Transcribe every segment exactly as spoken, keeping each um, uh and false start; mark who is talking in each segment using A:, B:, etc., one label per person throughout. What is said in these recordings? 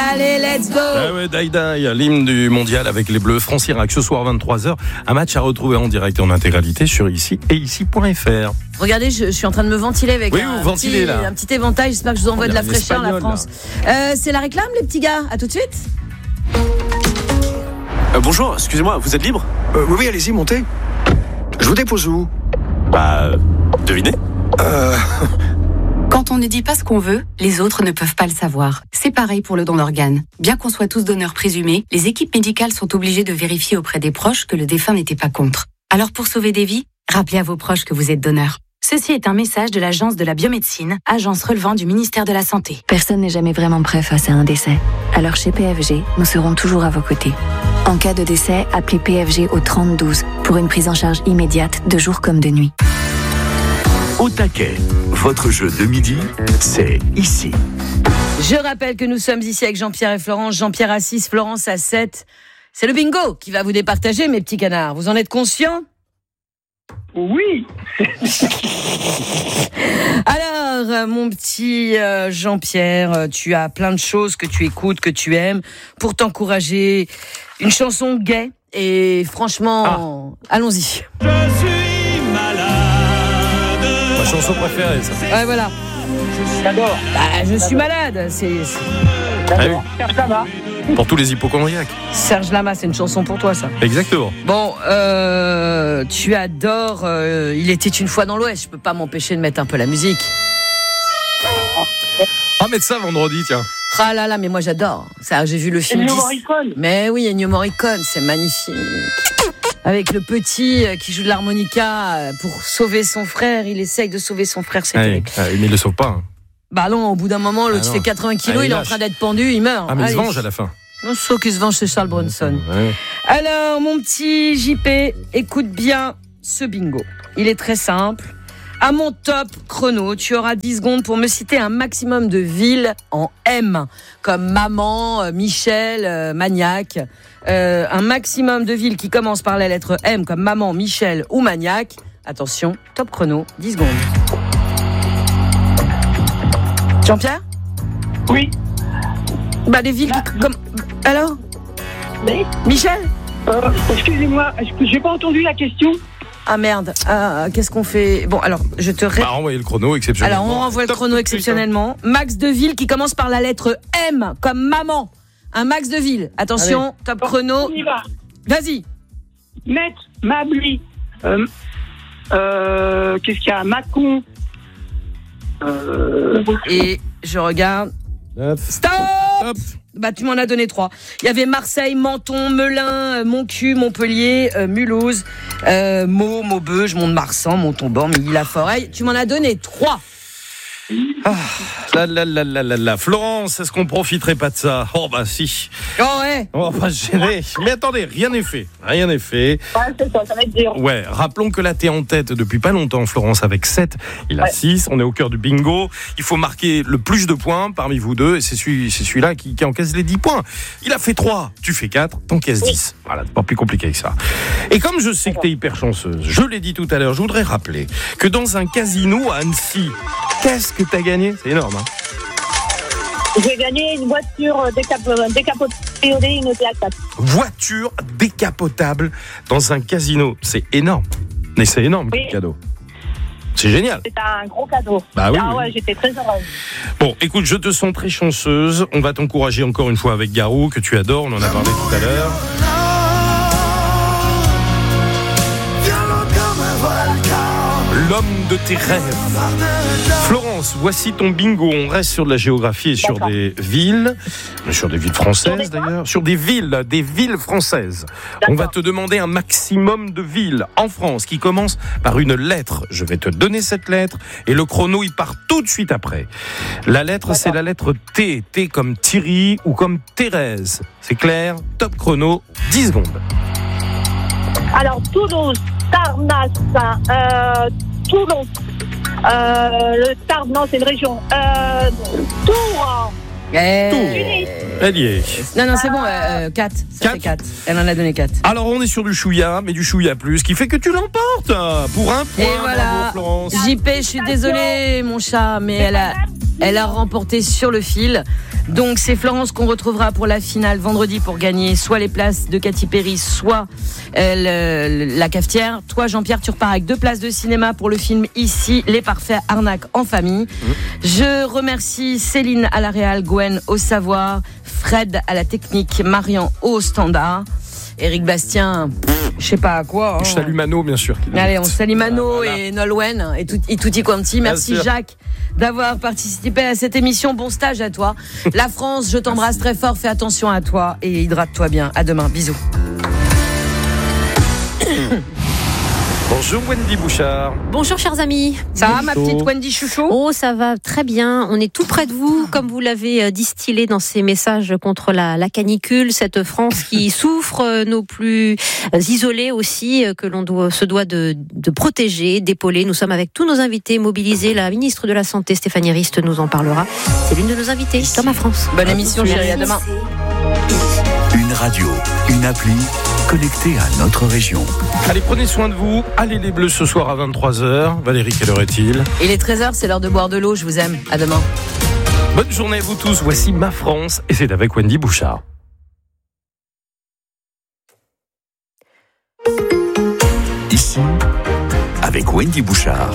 A: Allez, let's go.
B: Ah ouais, Die Die, l'hymne du mondial avec les Bleus. France-Irak ce soir vingt-trois heures. Un match à retrouver en direct et en intégralité sur ici et ici point f r.
A: Regardez, je, je suis en train de me ventiler avec
B: oui,
A: un,
B: ventilez,
A: petit,
B: là.
A: un petit éventail. J'espère que je vous envoie de la fraîcheur, la
B: espagnol,
A: France. Euh, c'est la réclame, les petits gars. À tout de suite.
C: Euh, bonjour, excusez-moi, vous êtes libre ?
D: euh, Oui, oui, allez-y, montez. Je vous dépose où ?
C: Bah, devinez.
D: Euh...
E: Quand on ne dit pas ce qu'on veut, les autres ne peuvent pas le savoir. C'est pareil pour le don d'organes. Bien qu'on soit tous donneurs présumés, les équipes médicales sont obligées de vérifier auprès des proches que le défunt n'était pas contre. Alors pour sauver des vies, rappelez à vos proches que vous êtes donneur. Ceci est un message de l'Agence de la biomédecine, agence relevant du ministère de la Santé.
F: Personne n'est jamais vraiment prêt face à un décès. Alors chez P F G, nous serons toujours à vos côtés. En cas de décès, appelez P F G au trente douze pour une prise en charge immédiate de jour comme de nuit.
G: Au taquet, votre jeu de midi, c'est ici.
A: Je rappelle que nous sommes ici avec Jean-Pierre et Florence. Jean-Pierre à six, Florence à sept. C'est le bingo qui va vous départager, mes petits canards. Vous en êtes conscients ?
H: Oui.
A: Alors, mon petit euh, Jean-Pierre, tu as plein de choses que tu écoutes, que tu aimes, pour t'encourager. Une chanson gaie et franchement, ah. allons-y.
I: Je suis malade.
B: Ma chanson préférée, ça.
A: Ouais, voilà.
H: J'adore.
A: Bah, je suis malade. C'est, c'est...
H: J'adore. Serge Lama.
B: Pour tous les hypochondriaques.
A: Serge Lama, c'est une chanson pour toi, ça.
B: Exactement.
A: Bon, euh, tu adores euh, Il était une fois dans l'Ouest. Je peux pas m'empêcher de mettre un peu la musique.
B: Ah, mettre ça vendredi, tiens.
A: Ah là là, mais moi j'adore. Ça, j'ai vu le film.
H: Ennio Morricone.
A: Mais oui, Ennio Morricone, c'est magnifique. Avec le petit qui joue de l'harmonica pour sauver son frère, il essaye de sauver son frère, c'est
B: ah,
A: terrible.
B: Ah, mais il le sauve pas. Hein.
A: Bah non, au bout d'un moment, l'autre
B: ah
A: fait quatre-vingts kilos,
B: ah, il,
A: il est en train d'être pendu, il meurt.
B: Ah, mais
A: Allez.
B: il se venge à la fin.
A: Non, je trouve qu'il se venge chez Charles Bronson.
B: Ouais.
A: Alors, mon petit J P, écoute bien ce bingo. Il est très simple. À mon top chrono, tu auras dix secondes pour me citer un maximum de villes en M, comme Maman, euh, Michel, euh, Magnac. Euh, un maximum de villes qui commencent par la lettre M, comme Maman, Michel ou Magnac. Attention, top chrono, dix secondes. Jean-Pierre ?
H: Oui.
A: Bah, des villes qui... Comme... Alors ?
H: Oui.
A: Michel ?
H: euh, Excusez-moi, j'ai pas entendu la question.
A: Ah merde, ah, qu'est-ce qu'on fait ? Bon, alors, je te ré...
B: Bah, renvoyer le chrono exceptionnellement.
A: Alors, on renvoie le
B: Top
A: chrono exceptionnellement. Max de ville qui commence par la lettre M, comme maman. Un max de ville. Attention, allez. Top chrono.
H: On y va.
A: Vas-y.
H: Met, Mabli, euh, euh, qu'est-ce qu'il y a ? Mâcon. Euh...
A: Et je regarde.
B: Neuf.
A: Stop, Stop. Bah, tu m'en as donné trois. Il y avait Marseille, Menton, Melun, Montcuq, Montpellier, euh, Mulhouse, euh, Meaux, Maubeuge, Mont-de-Marsan, Montauban, Milly-la-Forêt. Tu m'en as donné trois.
B: Ah, là, là, là, là, là, là. Florence, est-ce qu'on profiterait pas de ça ? Oh, bah, si.
A: Oh, ouais.
B: On va pas se gêner. Mais attendez, rien n'est fait. Rien n'est fait.
H: Ouais, c'est ça, ça va être dur.
B: Ouais, rappelons que là, t'es en tête depuis pas longtemps, Florence, avec sept. Il a ouais. six. On est au cœur du bingo. Il faut marquer le plus de points parmi vous deux. Et c'est, celui, c'est celui-là qui, qui encaisse les dix points. Il a fait trois. Tu fais quatre. T'encaisses oui. dix. Voilà, c'est pas plus compliqué que ça. Et comme je sais que t'es hyper chanceuse, je l'ai dit tout à l'heure, je voudrais rappeler que dans un casino à Annecy, qu'est-ce que t'as gagné ? C'est énorme, hein ?
J: J'ai gagné une voiture décap- décapotable et une P A quatre.
B: Voiture décapotable dans un casino. C'est énorme. Mais c'est énorme, oui. Cadeau. C'est génial.
J: C'est un gros cadeau.
B: Bah oui,
J: ah ouais,
B: oui.
J: J'étais très heureuse.
B: Bon, écoute, je te sens très chanceuse. On va t'encourager encore une fois avec Garou, que tu adores. On en a parlé tout à l'heure. L'homme de tes rêves. Florence, voici ton bingo. On reste sur de la géographie et sur D'accord. des villes, sur des villes françaises d'ailleurs, sur des villes, des villes françaises. D'accord. On va te demander un maximum de villes en France qui commencent par une lettre. Je vais te donner cette lettre et le chrono il part tout de suite après. La lettre, D'accord. c'est la lettre T. T comme Thierry ou comme Thérèse. C'est clair ? Top chrono, dix secondes.
J: Alors Toulouse, Tarnas, euh, Toulon, euh, le Tarn, non c'est une région, euh, Tours,
A: Eh...
J: Tunis.
B: Elle y est.
A: Non, non, c'est bon, euh, quatre. Ça fait quatre. Elle en a donné quatre.
B: Alors, on est sur du chouïa, mais du chouïa plus, ce qui fait que tu l'emportes pour un point.
A: Et voilà.
B: Bravo, Florence.
A: J P, je suis désolée, mon chat, mais elle a, Elle a remporté sur le fil. Donc c'est Florence qu'on retrouvera pour la finale vendredi pour gagner soit les places de Katy Perry, soit euh, le, la cafetière. Toi Jean-Pierre, tu repars avec deux places de cinéma pour le film Ici, les parfaits arnaques en famille. Mmh. Je remercie Céline à la réal, Gwen au savoir, Fred à la technique, Marian au standard. Éric Bastien, je sais pas à quoi. Hein.
B: Je salue Mano, bien sûr.
A: Allez, on salue Mano ah, voilà. et Nolwenn et, tout, et tutti quanti. Merci Jacques d'avoir participé à cette émission. Bon stage à toi. La France, je t'embrasse très fort. Fais attention à toi et hydrate-toi bien. À demain. Bisous.
B: Bonjour Wendy Bouchard.
K: Bonjour chers amis.
A: Ça va ma petite Wendy Chouchou?
K: Oh ça va très bien, on est tout près de vous, comme vous l'avez distillé dans ces messages contre la, la canicule, cette France qui souffre, nos plus isolés aussi, que l'on doit, se doit de, de protéger, d'épauler. Nous sommes avec tous nos invités mobilisés, la ministre de la Santé Stéphanie Rist nous en parlera. C'est l'une de nos invités dans ma France.
A: Bonne émission chérie, à demain.
G: Une radio, une appli connectée à notre région.
B: Allez, prenez soin de vous. Allez les Bleus ce soir à vingt-trois heures. Valérie, quelle heure est-il?
A: Il est treize heures, c'est l'heure de boire de l'eau. Je vous aime. À demain.
B: Bonne journée à vous tous. Voici Ma France et c'est avec Wendy Bouchard.
G: Ici, avec Wendy Bouchard.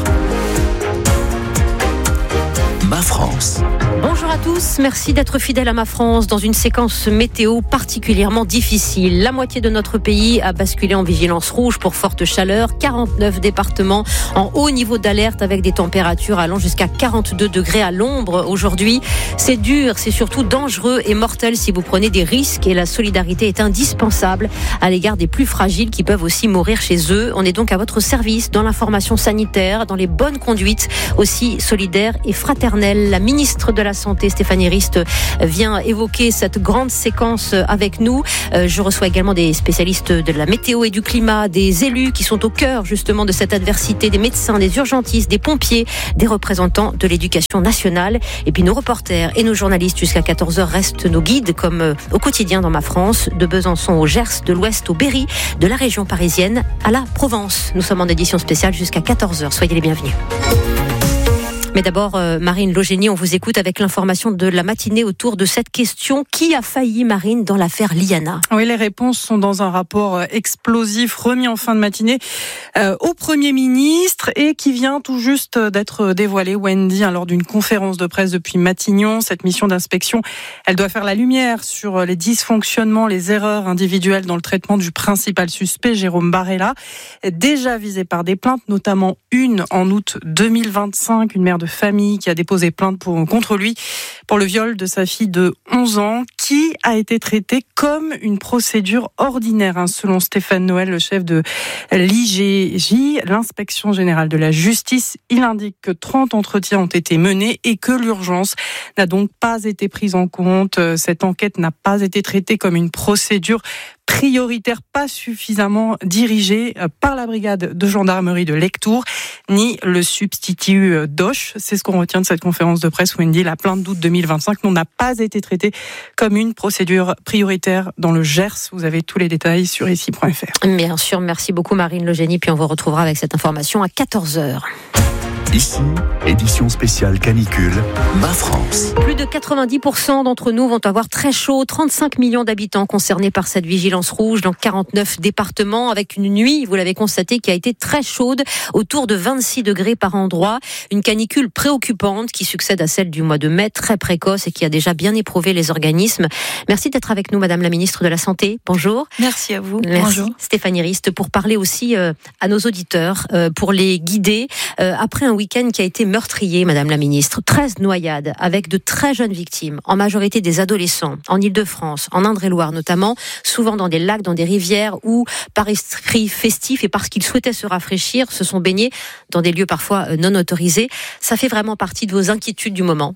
G: Ma France.
K: Bonjour à tous, merci d'être fidèles à Ma France dans une séquence météo particulièrement difficile. La moitié de notre pays a basculé en vigilance rouge pour forte chaleur. quarante-neuf départements en haut niveau d'alerte avec des températures allant jusqu'à quarante-deux degrés à l'ombre aujourd'hui. C'est dur, c'est surtout dangereux et mortel si vous prenez des risques et la solidarité est indispensable à l'égard des plus fragiles qui peuvent aussi mourir chez eux. On est donc à votre service dans l'information sanitaire, dans les bonnes conduites, aussi solidaires et fraternelles. La ministre de la Santé, Stéphanie Rist, vient évoquer cette grande séquence avec nous. Je reçois également des spécialistes de la météo et du climat, des élus qui sont au cœur justement de cette adversité, des médecins, des urgentistes, des pompiers, des représentants de l'éducation nationale. Et puis nos reporters et nos journalistes jusqu'à quatorze heures restent nos guides comme au quotidien dans Ma France, de Besançon au Gers, de l'Ouest au Berry, de la région parisienne à la Provence. Nous sommes en édition spéciale jusqu'à quatorze heures. Soyez les bienvenus. Mais d'abord, euh, Marine Logénie, on vous écoute avec l'information de la matinée autour de cette question. Qui a failli, Marine, dans l'affaire Liana?
L: Oui, les réponses sont dans un rapport explosif remis en fin de matinée euh, au Premier ministre et qui vient tout juste d'être dévoilé, Wendy, hein, lors d'une conférence de presse depuis Matignon. Cette mission d'inspection, elle doit faire la lumière sur les dysfonctionnements, les erreurs individuelles dans le traitement du principal suspect, Jérôme Barella, déjà visé par des plaintes, notamment une en août deux mille vingt-cinq, une mère de famille qui a déposé plainte pour, contre lui pour le viol de sa fille de onze ans, qui a été traitée comme une procédure ordinaire, hein, selon Stéphane Noël, le chef de l'I G J, l'inspection générale de la justice. Il indique que trente entretiens ont été menés et que l'urgence n'a donc pas été prise en compte. Cette enquête n'a pas été traitée comme une procédure prioritaire, pas suffisamment dirigée par la brigade de gendarmerie de Lectoure, ni le substitut d'Auch. C'est ce qu'on retient de cette conférence de presse, Wendy. La plainte d'août deux mille vingt-cinq n'a pas été traitée comme une procédure prioritaire dans le Gers. Vous avez tous les détails sur ici point f r.
K: Bien sûr, merci beaucoup Marine Logénie, puis on vous retrouvera avec cette information à quatorze heures.
G: Ici, édition spéciale canicule, Ma France.
K: Plus de quatre-vingt-dix pour cent d'entre nous vont avoir très chaud. trente-cinq millions d'habitants concernés par cette vigilance rouge dans quarante-neuf départements, avec une nuit, vous l'avez constaté, qui a été très chaude, autour de vingt-six degrés par endroit. Une canicule préoccupante qui succède à celle du mois de mai, très précoce et qui a déjà bien éprouvé les organismes. Merci d'être avec nous, Madame la Ministre de la Santé. Bonjour.
M: Merci à vous.
K: Merci.
M: Bonjour.
K: Stéphanie Rist, pour parler aussi euh, à nos auditeurs, euh, pour les guider. Euh, après un week-end qui a été meurtrier, Madame la Ministre, treize noyades avec de très jeunes victimes, en majorité des adolescents, en Île-de-France, en Indre-et-Loire notamment, souvent dans des lacs, dans des rivières, où par esprit festif et parce qu'ils souhaitaient se rafraîchir, se sont baignés dans des lieux parfois non autorisés. Ça fait vraiment partie de vos inquiétudes du moment?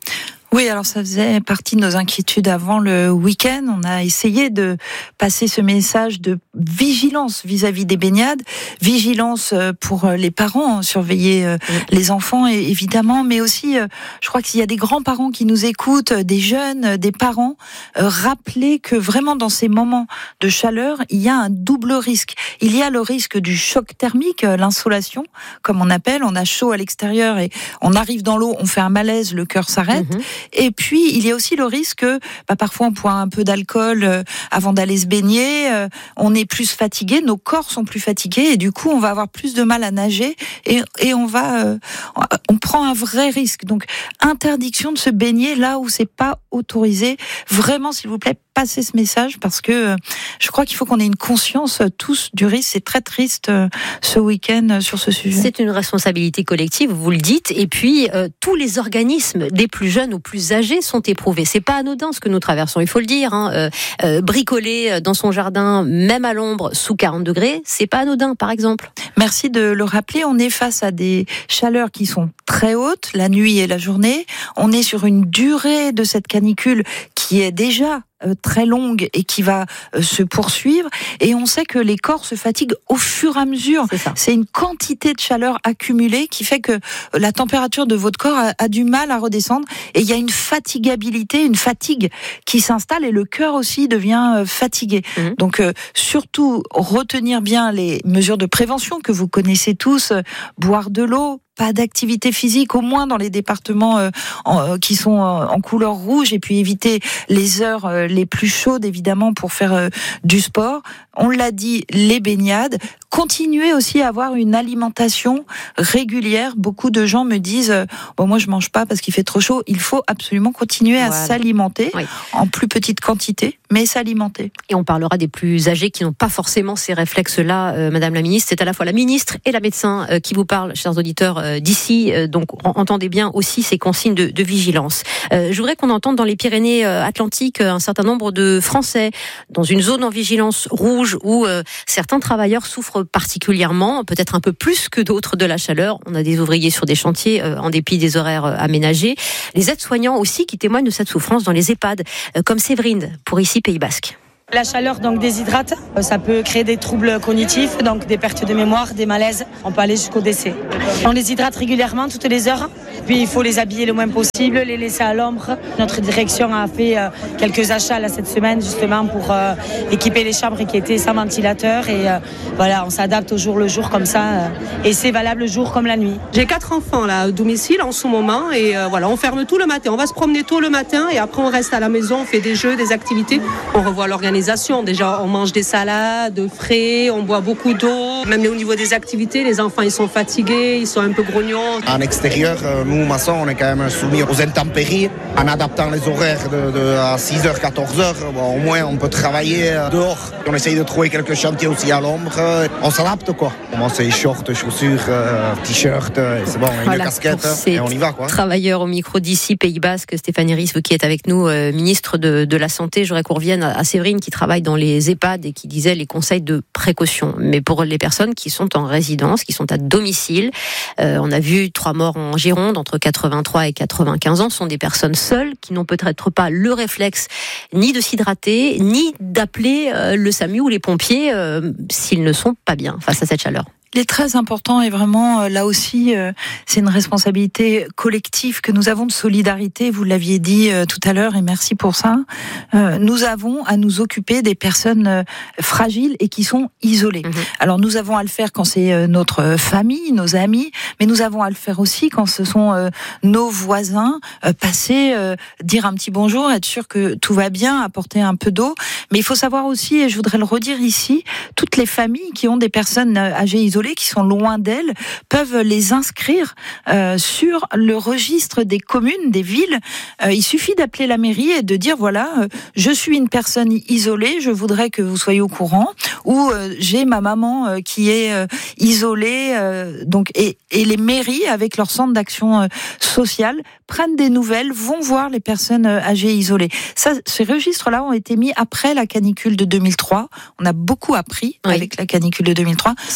M: Oui, alors ça faisait partie de nos inquiétudes avant le week-end. On a essayé de passer ce message de vigilance vis-à-vis des baignades, vigilance pour les parents, surveiller oui. les enfants évidemment, mais aussi, je crois qu'il y a des grands-parents qui nous écoutent, des jeunes, des parents, rappeler que vraiment dans ces moments de chaleur, il y a un double risque. Il y a le risque du choc thermique, l'insolation, comme on appelle, on a chaud à l'extérieur et on arrive dans l'eau, on fait un malaise, le cœur s'arrête. Mmh. Et puis, il y a aussi le risque que bah, parfois on boit un peu d'alcool euh, avant d'aller se baigner, euh, on est plus fatigué, nos corps sont plus fatigués et du coup, on va avoir plus de mal à nager et, et on va, euh, on prend un vrai risque. Donc, interdiction de se baigner là où c'est pas autorisé. Vraiment, s'il vous plaît, passez ce message parce que euh, je crois qu'il faut qu'on ait une conscience euh, tous du risque. C'est très triste euh, ce week-end euh, sur ce sujet.
K: C'est une responsabilité collective, vous le dites. Et puis, euh, tous les organismes, des plus jeunes aux plus âgés, sont éprouvés. C'est pas anodin ce que nous traversons, il faut le dire. Hein. Euh, euh, bricoler dans son jardin, même à l'ombre, sous quarante degrés, c'est pas anodin, par exemple.
M: Merci de le rappeler. On est face à des chaleurs qui sont très hautes, la nuit et la journée. On est sur une durée de cette canicule qui est déjà Euh, très longue et qui va euh, se poursuivre et on sait que les corps se fatiguent au fur et à mesure. C'est, c'est une quantité de chaleur accumulée qui fait que euh, la température de votre corps a, a du mal à redescendre et il y a une fatigabilité, une fatigue qui s'installe et le cœur aussi devient euh, fatigué. Mmh. Donc euh, surtout retenir bien les mesures de prévention que vous connaissez tous, euh, boire de l'eau, pas d'activité physique, au moins dans les départements euh, en, euh, qui sont euh, en couleur rouge, et puis éviter les heures euh, les plus chaudes, évidemment, pour faire euh, du sport. On l'a dit, les baignades. Continuer aussi à avoir une alimentation régulière. Beaucoup de gens me disent euh, bon, moi je mange pas parce qu'il fait trop chaud. Il faut absolument continuer à voilà. s'alimenter oui. en plus petite quantité, mais s'alimenter.
K: Et on parlera des plus âgés qui n'ont pas forcément ces réflexes-là, euh, Madame la Ministre. C'est à la fois la ministre et la médecin euh, qui vous parlent, chers auditeurs euh, d'ici. Euh, donc entendez bien aussi ces consignes de, de vigilance. Euh, je voudrais qu'on entende dans les Pyrénées-Atlantiques un certain nombre de Français dans une zone en vigilance rouge où euh, certains travailleurs souffrent particulièrement, peut-être un peu plus que d'autres de la chaleur. On a des ouvriers sur des chantiers euh, en dépit des horaires euh, aménagés. Les aides-soignants aussi qui témoignent de cette souffrance dans les EHPAD, euh, comme Séverine, pour ici Pays Basque.
N: La chaleur donc déshydrate, ça peut créer des troubles cognitifs, donc des pertes de mémoire, des malaises, on peut aller jusqu'au décès. On les hydrate régulièrement, toutes les heures, puis il faut les habiller le moins possible, les laisser à l'ombre. Notre direction a fait euh, quelques achats là, cette semaine justement pour euh, équiper les chambres qui étaient sans ventilateur et euh, voilà, on s'adapte au jour le jour comme ça euh, et c'est valable le jour comme la nuit.
O: J'ai quatre enfants là à domicile en ce moment et euh, voilà, on ferme tout le matin, on va se promener tôt le matin et après on reste à la maison, on fait des jeux, des activités, on revoit l'organisation. Déjà, on mange des salades frais, on boit beaucoup d'eau. Même au niveau des activités, les enfants, ils sont fatigués, ils sont un peu grognons.
P: En extérieur, nous, maçons, on est quand même soumis aux intempéries. En adaptant les horaires de, de à six heures, quatorze heures, bon, au moins, on peut travailler dehors. On essaye de trouver quelques chantiers aussi à l'ombre. On s'adapte, quoi. Moi, c'est shorts, chaussures, euh, t-shirt, c'est bon, voilà, une casquette, et on y va, quoi.
K: Travailleurs au micro d'ici, Pays Basque, Stéphanie Ries, qui est avec nous, euh, ministre de, de la Santé. Je voudrais qu'on revienne à, à Séverine, qui travaille dans les EHPAD et qui disait les conseils de précaution. Mais pour les personnes qui sont en résidence, qui sont à domicile, euh, on a vu trois morts en Gironde entre quatre-vingt-trois et quatre-vingt-quinze ans. Ce sont des personnes seules qui n'ont peut-être pas le réflexe ni de s'hydrater, ni d'appeler euh, le SAMU ou les pompiers euh, s'ils ne sont pas bien face à cette chaleur.
M: Il est très important et vraiment là aussi c'est une responsabilité collective que nous avons de solidarité, vous l'aviez dit tout à l'heure et merci pour ça. Nous avons à nous occuper des personnes fragiles et qui sont isolées. Mmh. Alors nous avons à le faire quand c'est notre famille, nos amis, mais nous avons à le faire aussi quand ce sont nos voisins, passer, dire un petit bonjour, être sûr que tout va bien, apporter un peu d'eau. Mais il faut savoir aussi, et je voudrais le redire ici, toutes les familles qui ont des personnes âgées isolées qui sont loin d'elles, peuvent les inscrire euh, sur le registre des communes, des villes. Euh, il suffit d'appeler la mairie et de dire, voilà, euh, je suis une personne isolée, je voudrais que vous soyez au courant, ou euh, j'ai ma maman euh, qui est euh, isolée. Euh, donc, et, et les mairies, avec leur centre d'action euh, sociale, prennent des nouvelles, vont voir les personnes euh, âgées isolées. Ça, ces registres-là ont été mis après la canicule de deux mille trois. On a beaucoup appris oui. avec la canicule de deux mille trois. Donc,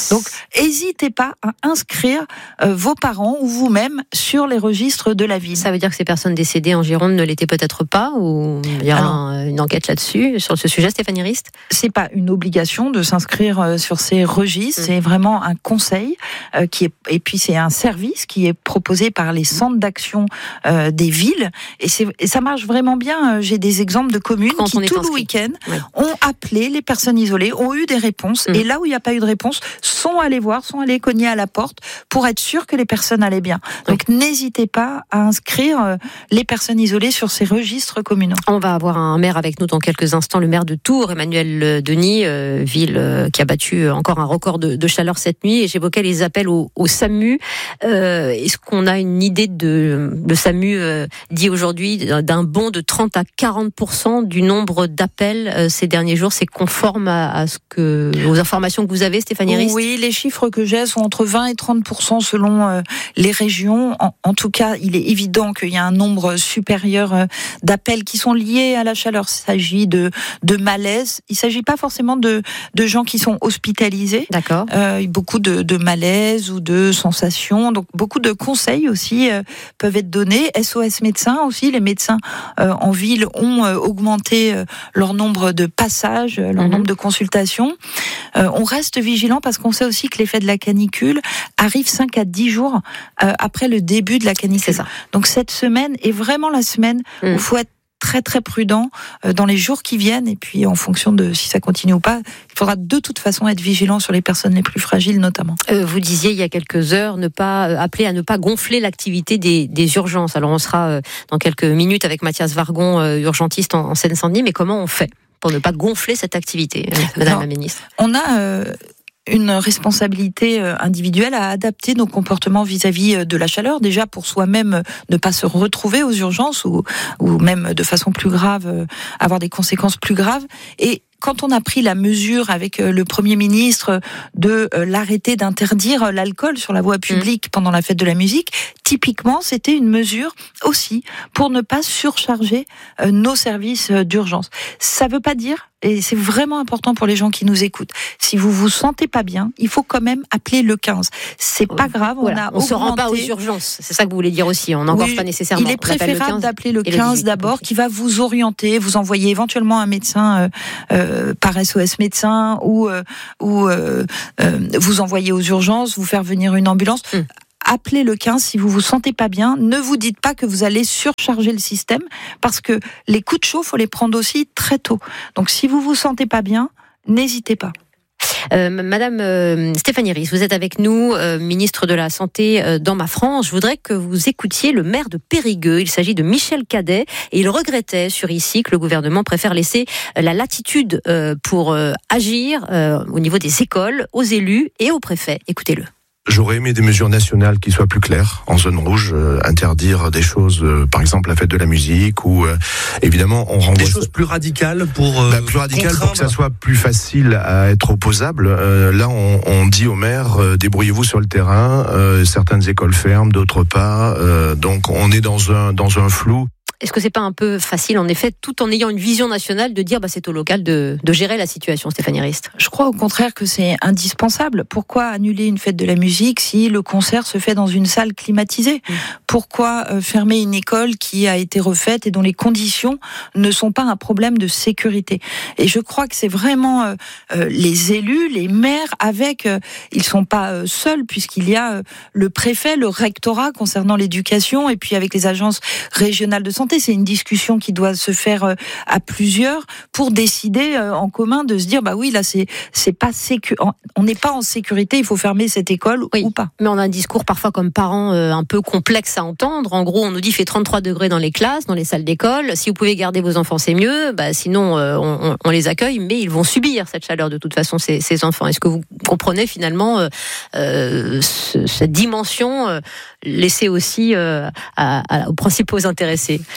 M: n'hésitez pas à inscrire euh, vos parents ou vous-même sur les registres de la ville.
K: Ça veut dire que ces personnes décédées en Gironde ne l'étaient peut-être pas, ou il y a un, une enquête là-dessus, sur ce sujet, Stéphanie Rist?
M: C'est pas une obligation de s'inscrire euh, sur ces registres, mmh. c'est vraiment un conseil euh, qui est, et puis c'est un service qui est proposé par les centres d'action euh, des villes, et, c'est, et ça marche vraiment bien. J'ai des exemples de communes Quand qui tout inscrit. le week-end ouais. ont appelé les personnes isolées, ont eu des réponses, mmh. et là où il n'y a pas eu de réponse, sont allés voir, sont allés cogner à la porte pour être sûr que les personnes allaient bien. Donc oui. n'hésitez pas à inscrire les personnes isolées sur ces registres communaux.
K: On va avoir un maire avec nous dans quelques instants, le maire de Tours, Emmanuel Denis, euh, ville euh, qui a battu encore un record de, de chaleur cette nuit, et j'évoquais les appels au, au SAMU. Euh, est-ce qu'on a une idée de le SAMU euh, dit aujourd'hui d'un bond de trente à quarante pour cent du nombre d'appels euh, ces derniers jours? C'est conforme à, à ce que, aux informations que vous avez, Stéphanie Rist?
M: Oui, les chiffres que j'ai sont entre vingt et trente pour cent selon euh, les régions. En, en tout cas, il est évident qu'il y a un nombre supérieur euh, d'appels qui sont liés à la chaleur. Il s'agit de, de malaise. Il ne s'agit pas forcément de, de gens qui sont hospitalisés.
K: D'accord.
M: Euh, beaucoup de, de malaise ou de sensations. Donc, beaucoup de conseils aussi euh, peuvent être donnés. S O S médecins aussi. Les médecins euh, en ville ont euh, augmenté euh, leur nombre de passages, leur mmh. nombre de consultations. Euh, on reste vigilant parce qu'on sait aussi que l'effet de la canicule arrive cinq à dix jours euh, après le début de la canicule.
K: C'est ça.
M: Donc cette semaine est vraiment la semaine mmh. où il faut être très très prudent euh, dans les jours qui viennent, et puis en fonction de si ça continue ou pas, il faudra de toute façon être vigilant sur les personnes les plus fragiles notamment.
K: Euh, vous disiez il y a quelques heures ne pas euh, appeler à ne pas gonfler l'activité des, des urgences. Alors on sera euh, dans quelques minutes avec Mathias Vargon, euh, urgentiste en, en Seine-Saint-Denis, mais comment on fait pour ne pas gonfler cette activité, euh, Madame Alors, la Ministre?
M: On a euh, une responsabilité individuelle à adapter nos comportements vis-à-vis de la chaleur, déjà pour soi-même ne pas se retrouver aux urgences ou, ou même de façon plus grave, avoir des conséquences plus graves. Et quand on a pris la mesure avec le Premier ministre de l'arrêter d'interdire l'alcool sur la voie publique mmh. pendant la fête de la musique, typiquement, c'était une mesure aussi pour ne pas surcharger nos services d'urgence. Ça ne veut pas dire, et c'est vraiment important pour les gens qui nous écoutent, si vous vous sentez pas bien, il faut quand même appeler le quinze. C'est pas grave,
K: voilà.
M: on a
K: on se rend pas aux urgences. C'est ça que vous voulez dire aussi. On n'engorge
M: oui,
K: pas nécessairement.
M: Il est préférable d'appeler le quinze d'abord, qui va vous orienter, vous envoyer éventuellement un médecin euh, euh, par S O S médecin ou euh, ou euh, euh, vous envoyer aux urgences, vous faire venir une ambulance. Hum. Appelez le quinze si vous vous sentez pas bien. Ne vous dites pas que vous allez surcharger le système, parce que les coups de chaud, faut les prendre aussi très tôt. Donc si vous vous sentez pas bien, n'hésitez pas.
K: Euh, Madame euh, Stéphanie Rist, vous êtes avec nous, euh, ministre de la Santé euh, dans ma France. Je voudrais que vous écoutiez le maire de Périgueux. Il s'agit de Michel Cadet, et il regrettait sur ici que le gouvernement préfère laisser euh, la latitude euh, pour euh, agir euh, au niveau des écoles, aux élus et aux préfets. Écoutez-le.
Q: J'aurais aimé des mesures nationales qui soient plus claires. En zone rouge, euh, interdire des choses, euh, par exemple la fête de la musique, ou euh, évidemment on renvoie...
R: Des choses plus radicales pour... Euh,
Q: bah, plus radicales pour que ça soit plus facile à être opposable. Euh, là, on, on dit aux maires, euh, débrouillez-vous sur le terrain. Euh, certaines écoles ferment, d'autres pas. Euh, donc on est dans un, dans un flou.
K: Est-ce que c'est pas un peu facile, en effet, tout en ayant une vision nationale, de dire bah, c'est au local de, de gérer la situation, Stéphanie Rist?
M: Je crois au contraire que c'est indispensable. Pourquoi annuler une fête de la musique si le concert se fait dans une salle climatisée? mmh. Pourquoi euh, fermer une école qui a été refaite et dont les conditions ne sont pas un problème de sécurité? Et je crois que c'est vraiment euh, euh, les élus, les maires, avec, euh, ils sont pas euh, seuls, puisqu'il y a euh, le préfet, le rectorat concernant l'éducation, et puis avec les agences régionales de santé. C'est une discussion qui doit se faire à plusieurs pour décider en commun de se dire bah oui, là c'est c'est pas sécu- on n'est pas en sécurité, il faut fermer cette école
K: oui,
M: ou pas.
K: Mais on a un discours parfois comme parents euh, un peu complexe à entendre. En gros, on nous dit il fait trente-trois degrés dans les classes, dans les salles d'école. Si vous pouvez garder vos enfants, c'est mieux. Bah sinon, euh, on, on les accueille, mais ils vont subir cette chaleur de toute façon, ces, ces enfants. Est-ce que vous comprenez finalement euh, euh, ce, cette dimension euh, laissée aussi euh, à, à, aux principaux intéressés?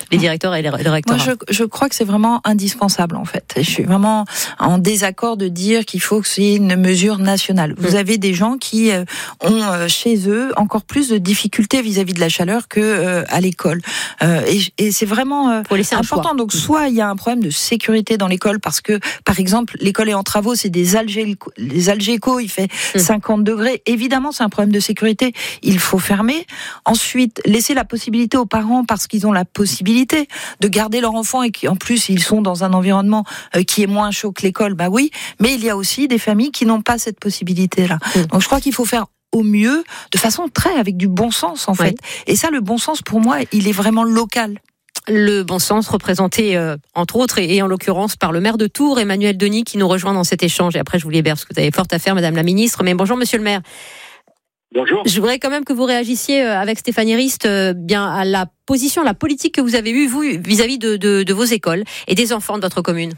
K: les directeurs et les, les recteurs.
M: Moi, je, je crois que c'est vraiment indispensable, en fait. Et je suis vraiment en désaccord de dire qu'il faut que c'est une mesure nationale. Vous mmh. avez des gens qui euh, ont euh, chez eux encore plus de difficultés vis-à-vis de la chaleur que euh, à l'école. Euh, et, et c'est vraiment euh, important. Donc, soit il y a un problème de sécurité dans l'école parce que, par exemple, l'école est en travaux, c'est des algéco, les algécos, il fait mmh. cinquante degrés. Évidemment, c'est un problème de sécurité. Il faut fermer. Ensuite, laisser la possibilité aux parents, parce qu'ils ont la possibilité de garder leur enfant et qu'en plus, ils sont dans un environnement euh, qui est moins chaud que l'école. Bah oui. Mais il y a aussi des familles qui n'ont pas cette possibilité-là. Mmh. Donc, je crois qu'il faut faire au mieux, de façon très, avec du bon sens, en fait. Oui. Et ça, le bon sens, pour moi, il est vraiment local.
K: Le bon sens représenté, euh, entre autres, et, et en l'occurrence par le maire de Tours, Emmanuel Denis, qui nous rejoint dans cet échange. Et après, je vous libère, parce que vous avez fort à faire, Madame la Ministre. Mais bonjour, Monsieur le maire.
S: Bonjour.
K: Je voudrais quand même que vous réagissiez avec Stéphanie Rist euh, bien à la position, à la politique que vous avez eue, vous, vis-à-vis de, de, de vos écoles et des enfants de votre commune.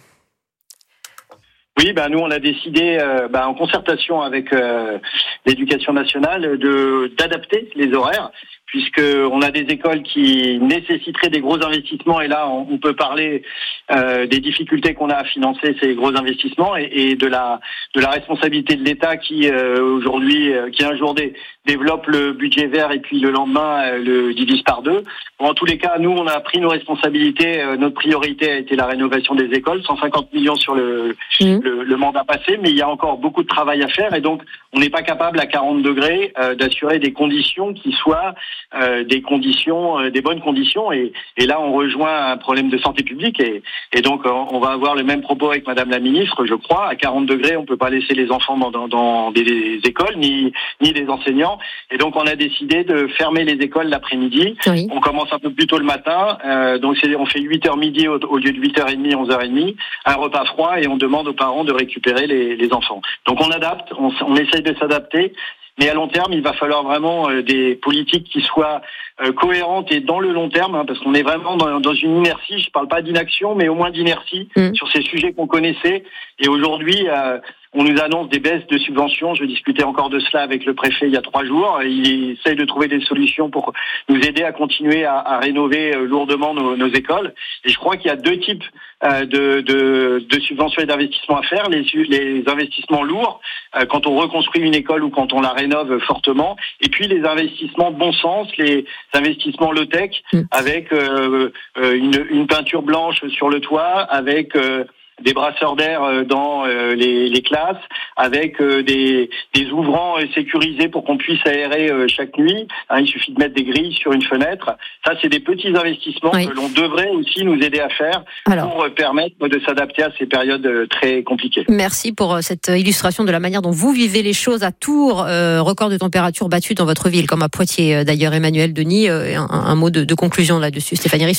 S: Oui, ben nous on a décidé, euh, ben, en concertation avec euh, l'Éducation nationale, de d'adapter les horaires, puisque on a des écoles qui nécessiteraient des gros investissements, et là on, on peut parler euh, des difficultés qu'on a à financer ces gros investissements et, et de la de la responsabilité de l'État qui euh, aujourd'hui, euh, qui un jour dé, développe le budget vert et puis le lendemain euh, le divise par deux. Bon, en tous les cas, nous on a pris nos responsabilités. Euh, notre priorité a été la rénovation des écoles, cent cinquante millions sur le mmh. Le, le mandat passé, mais il y a encore beaucoup de travail à faire, et donc on n'est pas capable à quarante degrés euh, d'assurer des conditions qui soient euh, des conditions, euh, des bonnes conditions, et, et là on rejoint un problème de santé publique, et, et donc on va avoir le même propos avec Madame la Ministre, je crois. À quarante degrés, on peut pas laisser les enfants dans, dans, dans des, des écoles, ni, ni des enseignants, et donc on a décidé de fermer les écoles l'après-midi. Oui. On commence un peu plus tôt le matin, euh, donc c'est, on fait huit heures midi au, au lieu de huit heures trente, onze heures trente, un repas froid, et on demande aux parents de récupérer les, les enfants. Donc on adapte, on, on essaye de s'adapter, mais à long terme, il va falloir vraiment euh, des politiques qui soient euh, cohérentes et dans le long terme, hein, parce qu'on est vraiment dans, dans une inertie, je parle pas d'inaction, mais au moins d'inertie mmh. sur ces sujets qu'on connaissait. Et aujourd'hui, euh, on nous annonce des baisses de subventions. Je discutais encore de cela avec le préfet il y a trois jours. Il essaye de trouver des solutions pour nous aider à continuer à, à rénover lourdement nos, nos écoles. Et je crois qu'il y a deux types euh, de, de, de subventions et d'investissements à faire. Les, les investissements lourds, euh, quand on reconstruit une école ou quand on la rénove fortement. Et puis les investissements bon sens, les investissements low-tech, mmh. avec euh, une, une peinture blanche sur le toit, avec... Euh, des brasseurs d'air dans les, les classes, avec des, des ouvrants sécurisés pour qu'on puisse aérer chaque nuit. Hein, il suffit de mettre des grilles sur une fenêtre. Ça, c'est des petits investissements oui. que l'on devrait aussi nous aider à faire Alors. pour permettre de s'adapter à ces périodes très compliquées.
K: Merci pour cette illustration de la manière dont vous vivez les choses à Tours. Euh, record de température battu dans votre ville, comme à Poitiers d'ailleurs. Emmanuel Denis, euh, un, un mot de, de conclusion là-dessus. Stéphanie Rist.